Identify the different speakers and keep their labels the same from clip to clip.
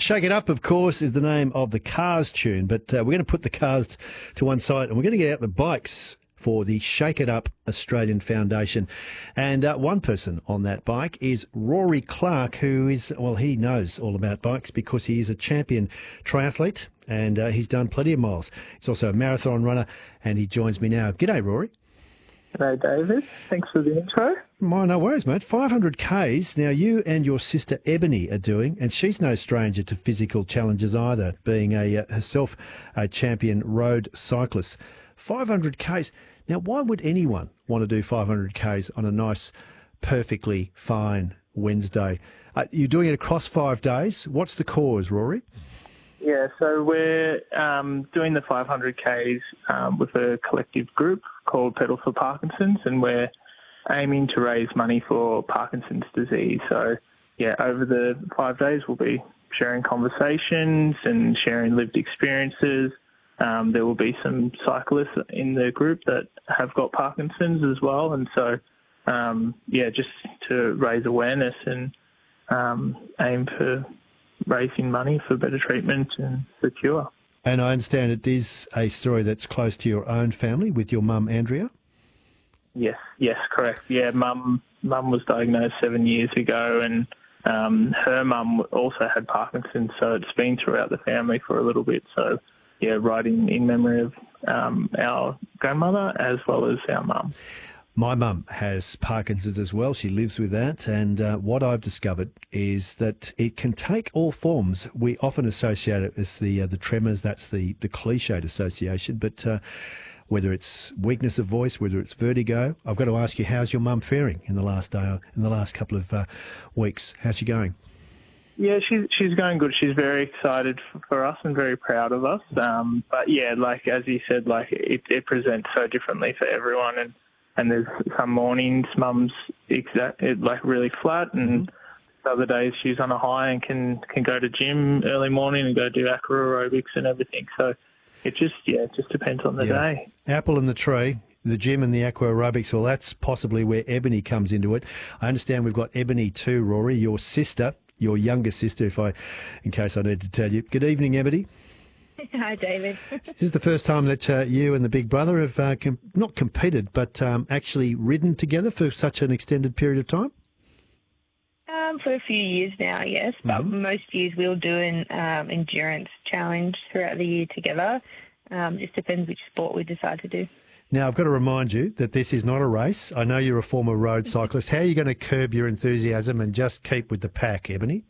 Speaker 1: Shake It Up, of course, is the name of the Cars tune, but we're going to put the cars to one side and we're going to get out the bikes for the Shake It Up Australian Foundation. And one person on that bike is Rory Clark, who is, well, he knows all about bikes because he is a champion triathlete and he's done plenty of miles. He's also a marathon runner and he joins me now. G'day, Rory.
Speaker 2: G'day, David. Thanks for the intro.
Speaker 1: No worries, mate. 500 Ks. Now, you and your sister Ebony are doing, and she's no stranger to physical challenges either, being herself a champion road cyclist. 500 Ks. Now, why would anyone want to do 500 Ks on a nice, perfectly fine Wednesday? You're doing it across 5 days. What's the cause, Rory?
Speaker 2: Yeah, so we're doing the 500 Ks with a collective group called Pedal for Parkinson's, and we're aiming to raise money for Parkinson's disease. So, yeah, over the 5 days we'll be sharing conversations and sharing lived experiences. There will be some cyclists in the group that have got Parkinson's as well, and so, just to raise awareness and aim for raising money for better treatment and for cure.
Speaker 1: And I understand it is a story that's close to your own family with your mum, Andrea?
Speaker 2: Yes, correct. Yeah, mum was diagnosed 7 years ago, and her mum also had Parkinson's, so it's been throughout the family for a little bit. So, yeah, writing in memory of our grandmother as well as our mum.
Speaker 1: My mum has Parkinson's as well. She lives with that. And what I've discovered is that it can take all forms. We often associate it as the tremors. That's the cliched association. But whether it's weakness of voice, whether it's vertigo, I've got to ask you, how's your mum faring in the last couple of weeks? How's she going?
Speaker 2: Yeah, she's going good. She's very excited for us and very proud of us. But yeah, like as you said, like it presents so differently for everyone. And there's some mornings mum's really flat, and other days she's on a high and can go to gym early morning and go do aqua aerobics and everything. So it just depends on the day.
Speaker 1: Apple in the tree, the gym and the aqua aerobics. Well, that's possibly where Ebony comes into it. I understand we've got Ebony too, Rory, your sister, your younger sister, in case I need to tell you. Good evening, Ebony.
Speaker 3: Hi, David.
Speaker 1: This is the first time that you and the big brother have not competed, but actually ridden together for such an extended period of time?
Speaker 3: For a few years now, yes. But most years we'll do an endurance challenge throughout the year together. Just depends which sport we decide to do.
Speaker 1: Now, I've got to remind you that this is not a race. I know you're a former road cyclist. How are you going to curb your enthusiasm and just keep with the pack, Ebony?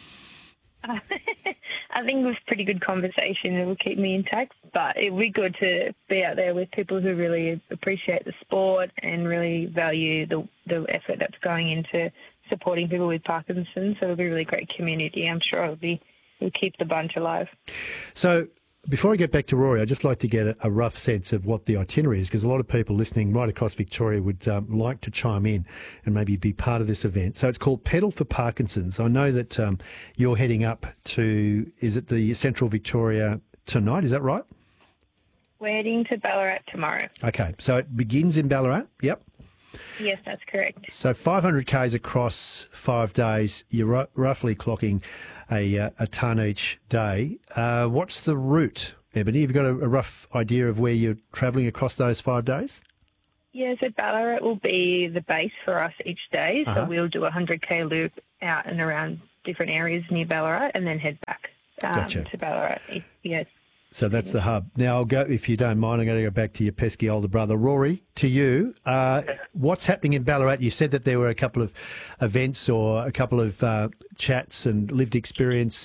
Speaker 3: I think it was pretty good conversation. It will keep me intact, but it would be good to be out there with people who really appreciate the sport and really value the effort that's going into supporting people with Parkinson's. So it'll be a really great community. I'm sure it'll keep the bunch alive.
Speaker 1: So before I get back to Rory, I'd just like to get a rough sense of what the itinerary is, because a lot of people listening right across Victoria would like to chime in and maybe be part of this event. So it's called Pedal for Parkinson's. I know that you're heading up to, is it the Central Victoria tonight? Is that right?
Speaker 3: We're heading to Ballarat tomorrow.
Speaker 1: Okay, so it begins in Ballarat? Yep.
Speaker 3: Yes, that's correct.
Speaker 1: So 500 Ks across 5 days, you're roughly clocking a tonne each day. What's the route, Ebony? Have you got a rough idea of where you're travelling across those 5 days?
Speaker 3: Yeah, so Ballarat will be the base for us each day. So we'll do a 100K loop out and around different areas near Ballarat and then head back to Ballarat. Yes.
Speaker 1: So that's the hub. Now, I'll go, if you don't mind, I'm going to go back to your pesky older brother. Rory, to you, what's happening in Ballarat? You said that there were a couple of events or a couple of chats and lived experience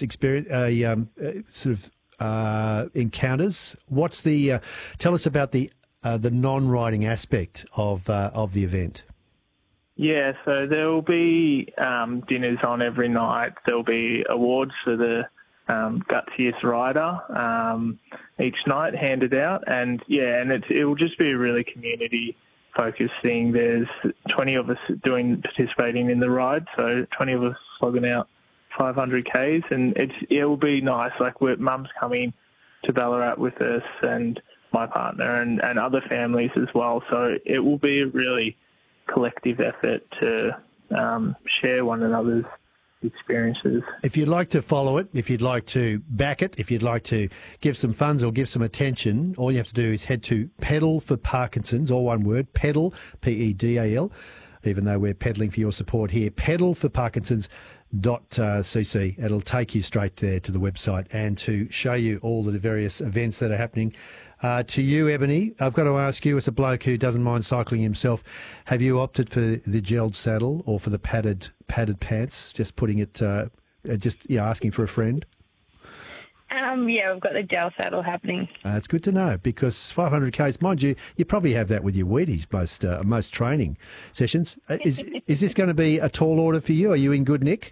Speaker 1: encounters. What's the? Tell us about the non-riding aspect of the event.
Speaker 2: Yeah, so there will be dinners on every night. There'll be awards for the gutsiest rider each night handed out, and it will just be a really community focused thing. There's 20 of us participating in the ride, so 20 of us slogging out 500 Ks, and it will be nice. Like mum's coming to Ballarat with us and my partner and other families as well, so it will be a really collective effort to share one another's experiences.
Speaker 1: If you'd like to follow it, if you'd like to back it, if you'd like to give some funds or give some attention, all you have to do is head to Pedal for Parkinson's, all one word, Pedal, P-E-D-A-L, even though we're peddling for your support here, pedalforparkinsons.cc. It'll take you straight there to the website and to show you all the various events that are happening. To you, Ebony, I've got to ask you, as a bloke who doesn't mind cycling himself, have you opted for the gelled saddle or for the padded pants? Just putting it, asking for a friend.
Speaker 3: Yeah, we've got the gel saddle happening.
Speaker 1: It's good to know, because 500Ks, mind you, you probably have that with your Wheaties most training sessions. Is this going to be a tall order for you? Are you in good nick?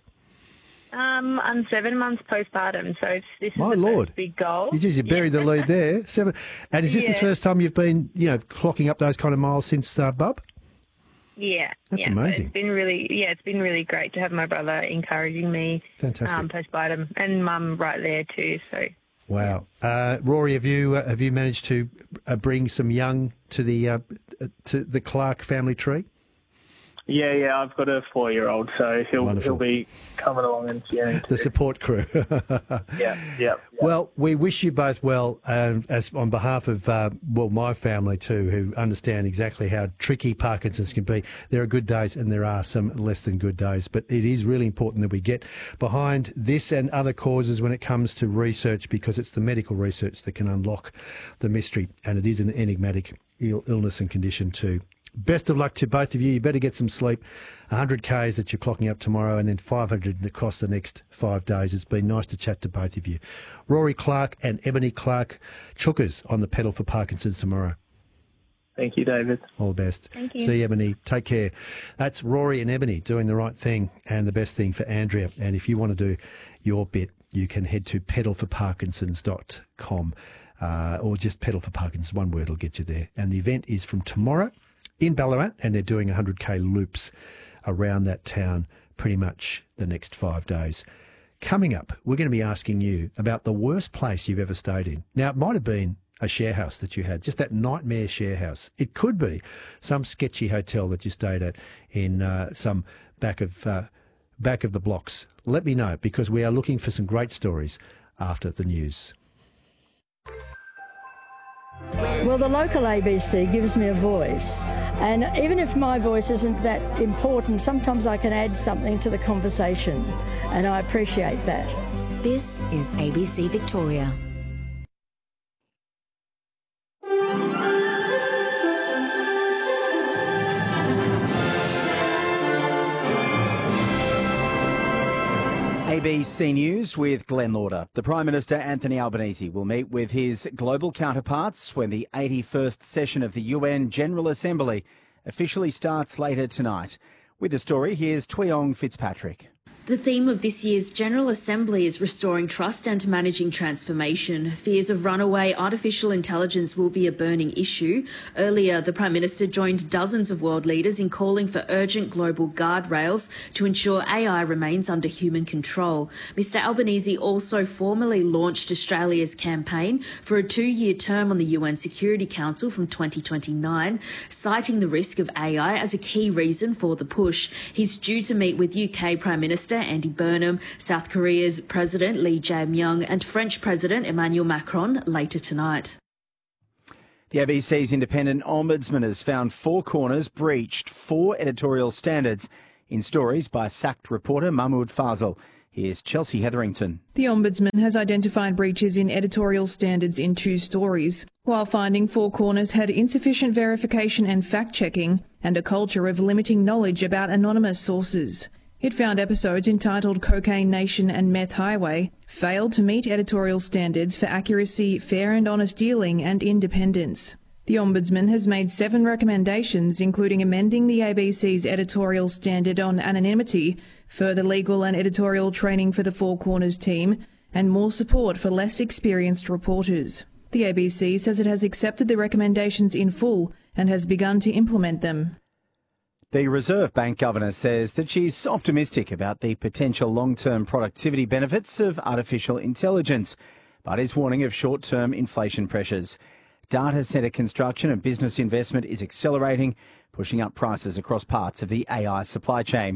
Speaker 3: I'm 7 months postpartum, so this is
Speaker 1: My
Speaker 3: the
Speaker 1: Lord.
Speaker 3: first big goal.
Speaker 1: You buried the lead there. 7. And is this the first time you've been, clocking up those kind of miles since Bub?
Speaker 3: Yeah.
Speaker 1: That's amazing.
Speaker 3: It's been really great to have my brother encouraging me.
Speaker 1: Fantastic.
Speaker 3: Postpartum, and Mum right there too. So.
Speaker 1: Wow, Rory, have you managed to bring some young to the Clark family tree?
Speaker 2: Yeah, I've got a 4-year-old, so he'll be coming along and cheering too.
Speaker 1: The support crew.
Speaker 2: Yeah.
Speaker 1: Well, we wish you both well, as on behalf of my family too, who understand exactly how tricky Parkinson's can be. There are good days and there are some less than good days, but it is really important that we get behind this and other causes when it comes to research, because it's the medical research that can unlock the mystery, and it is an enigmatic illness and condition too. Best of luck to both of you. You better get some sleep. 100Ks that you're clocking up tomorrow, and then 500 across the next 5 days. It's been nice to chat to both of you. Rory Clark and Ebony Clark, chookers on the Pedal for Parkinson's tomorrow.
Speaker 2: Thank you, David.
Speaker 1: All the best.
Speaker 3: Thank you.
Speaker 1: See you, Ebony. Take care. That's Rory and Ebony doing the right thing and the best thing for Andrea. And if you want to do your bit, you can head to pedalforparkinsons.com or just Pedal for Parkinson's. One word will get you there. And the event is from tomorrow in Ballarat, and they're doing 100K loops around that town pretty much the next 5 days. Coming up, we're going to be asking you about the worst place you've ever stayed in. Now, it might have been a share house that you had, just that nightmare share house. It could be some sketchy hotel that you stayed at in some back of the blocks. Let me know, because we are looking for some great stories after the news.
Speaker 4: Well, the local ABC gives me a voice, and even if my voice isn't that important, sometimes I can add something to the conversation, and I appreciate that.
Speaker 5: This is ABC Victoria.
Speaker 6: ABC News with Glenn Lauder. The Prime Minister Anthony Albanese will meet with his global counterparts when the 81st session of the UN General Assembly officially starts later tonight. With the story, here's Tweong Fitzpatrick.
Speaker 7: The theme of this year's General Assembly is restoring trust and managing transformation. Fears of runaway artificial intelligence will be a burning issue. Earlier, the Prime Minister joined dozens of world leaders in calling for urgent global guardrails to ensure AI remains under human control. Mr Albanese also formally launched Australia's campaign for a 2-year term on the UN Security Council from 2029, citing the risk of AI as a key reason for the push. He's due to meet with UK Prime Minister Andy Burnham, South Korea's President Lee Jae-myung and French President Emmanuel Macron later tonight.
Speaker 6: The ABC's independent ombudsman has found Four Corners breached 4 editorial standards in stories by sacked reporter Mahmoud Fazal. Here's Chelsea Hetherington.
Speaker 8: The Ombudsman has identified breaches in editorial standards in 2 stories, while finding Four Corners had insufficient verification and fact-checking and a culture of limiting knowledge about anonymous sources. It found episodes entitled Cocaine Nation and Meth Highway failed to meet editorial standards for accuracy, fair and honest dealing and independence. The Ombudsman has made 7 recommendations, including amending the ABC's editorial standard on anonymity, further legal and editorial training for the Four Corners team, and more support for less experienced reporters. The ABC says it has accepted the recommendations in full and has begun to implement them.
Speaker 6: The Reserve Bank Governor says that she's optimistic about the potential long-term productivity benefits of artificial intelligence, but is warning of short-term inflation pressures. Data centre construction and business investment is accelerating, pushing up prices across parts of the AI supply chain.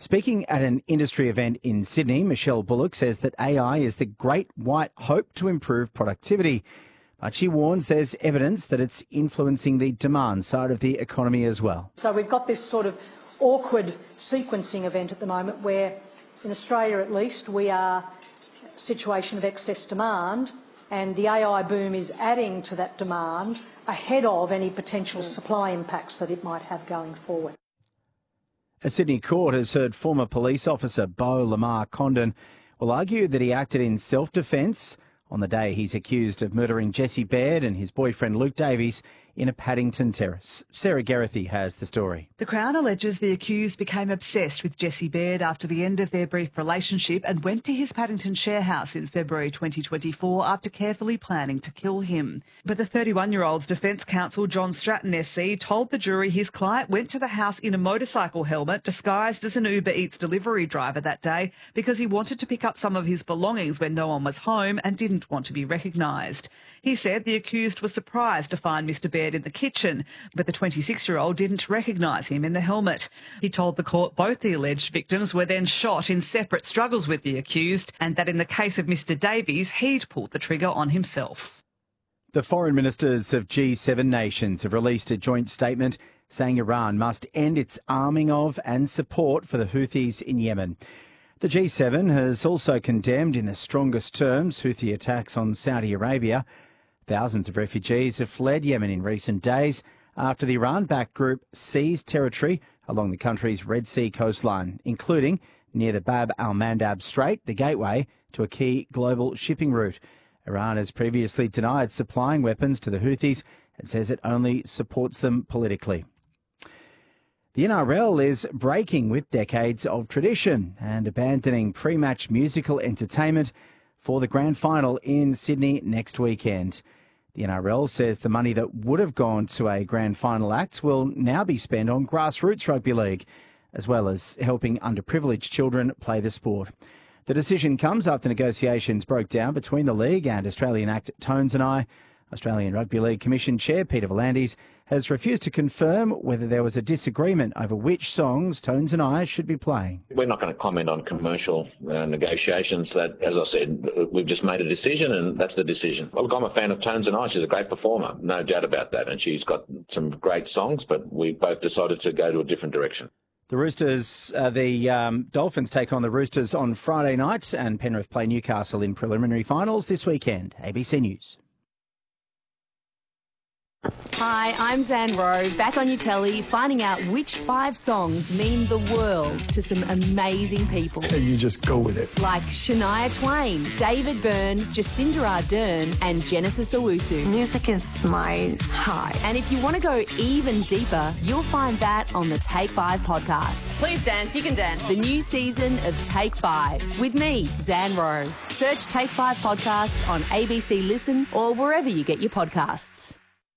Speaker 6: Speaking at an industry event in Sydney, Michelle Bullock says that AI is the great white hope to improve productivity. But she warns there's evidence that it's influencing the demand side of the economy as well.
Speaker 9: So we've got this sort of awkward sequencing event at the moment where, in Australia at least, we are in a situation of excess demand, and the AI boom is adding to that demand ahead of any potential supply impacts that it might have going forward.
Speaker 6: A Sydney court has heard former police officer Beau Lamar Condon will argue that he acted in self-defence on the day he's accused of murdering Jessie Baird and his boyfriend Luke Davies in a Paddington terrace. Sarah Gerrithy has the story.
Speaker 10: The Crown alleges the accused became obsessed with Jessie Baird after the end of their brief relationship and went to his Paddington share house in February 2024 after carefully planning to kill him. But the 31-year-old's defence counsel John Stratton SC told the jury his client went to the house in a motorcycle helmet disguised as an Uber Eats delivery driver that day because he wanted to pick up some of his belongings when no one was home and didn't want to be recognised. He said the accused was surprised to find Mr Baird in the kitchen, but the 26-year-old didn't recognise him in the helmet. He told the court both the alleged victims were then shot in separate struggles with the accused, and that in the case of Mr Davies, he'd pulled the trigger on himself.
Speaker 6: The foreign ministers of G7 nations have released a joint statement saying Iran must end its arming of and support for the Houthis in Yemen. The G7 has also condemned in the strongest terms Houthi attacks on Saudi Arabia. Thousands of refugees have fled Yemen in recent days after the Iran-backed group seized territory along the country's Red Sea coastline, including near the Bab al-Mandab Strait, the gateway to a key global shipping route. Iran has previously denied supplying weapons to the Houthis and says it only supports them politically. The NRL is breaking with decades of tradition and abandoning pre-match musical entertainment for the grand final in Sydney next weekend. The NRL says the money that would have gone to a grand final act will now be spent on grassroots rugby league, as well as helping underprivileged children play the sport. The decision comes after negotiations broke down between the league and Australian act Tones and I. Australian Rugby League Commission Chair Peter V'landys has refused to confirm whether there was a disagreement over which songs Tones and I should be playing.
Speaker 11: We're not going to comment on commercial negotiations. That, as I said, we've just made a decision and that's the decision. Well, look, I'm a fan of Tones and I. She's a great performer, no doubt about that. And she's got some great songs, but we both decided to go to a different direction.
Speaker 6: The Roosters, the Dolphins take on the Roosters on Friday night, and Penrith play Newcastle in preliminary finals this weekend. ABC News.
Speaker 12: Hi, I'm Zan Rowe, back on your telly, finding out which 5 songs mean the world to some amazing people.
Speaker 13: And you just go with it.
Speaker 12: Like Shania Twain, David Byrne, Jacinda Ardern, and Genesis Owusu.
Speaker 14: Music is my high.
Speaker 12: And if you want to go even deeper, you'll find that on the Take 5 podcast.
Speaker 15: Please dance, you can dance.
Speaker 12: The new season of Take 5 with me, Zan Rowe. Search Take 5 podcast on ABC Listen or wherever you get your podcasts.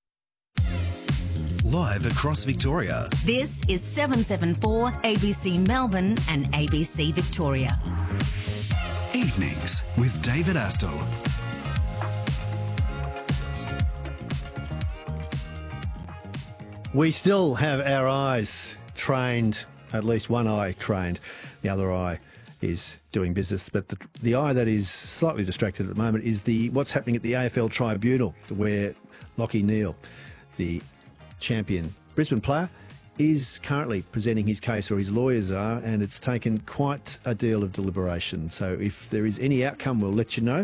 Speaker 16: Live across Victoria.
Speaker 5: This is 774 ABC Melbourne and ABC Victoria.
Speaker 16: Evenings with David Astle.
Speaker 1: We still have our eyes trained, at least one eye trained. The other eye is doing business. But the eye that is slightly distracted at the moment is what's happening at the AFL Tribunal, where Lachie Neale, the champion Brisbane player, is currently presenting his case, or his lawyers are, and it's taken quite a deal of deliberation. So if there is any outcome, we'll let you know.